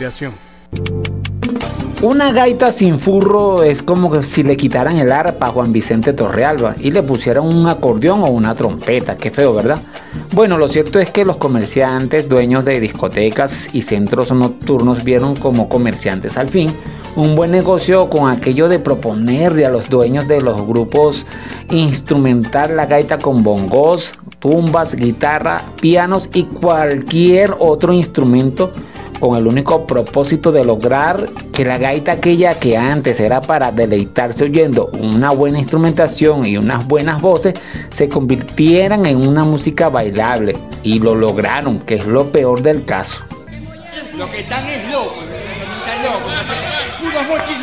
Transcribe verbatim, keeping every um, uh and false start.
inspiración. Una gaita sin furro es como si le quitaran el arpa a Juan Vicente Torrealba y le pusieran un acordeón o una trompeta. Qué feo, ¿verdad? Bueno, lo cierto es que los comerciantes, dueños de discotecas y centros nocturnos vieron como comerciantes al fin un buen negocio con aquello de proponerle a los dueños de los grupos instrumentar la gaita con bongos, tumbas, guitarra, pianos y cualquier otro instrumento, con el único propósito de lograr que la gaita, aquella que antes era para deleitarse oyendo una buena instrumentación y unas buenas voces, se convirtieran en una música bailable. Y lo lograron, que es lo peor del caso. Lo que están es locos, están locos. Unos mochis